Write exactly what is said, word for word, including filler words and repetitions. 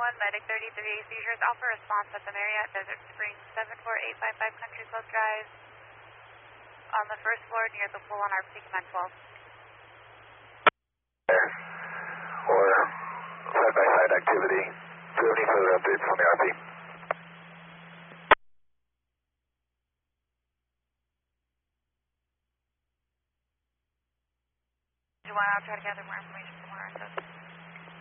one, Medic thirty-three, seizures, Alpha response at the Marriott Desert Springs, seven four eight five five Country Club Drive, on the first floor near the pool on R P Command twelve. There. Or side-by-side activity. Do you have any further updates on the R P? Do you want to try to gather more information from our assessment?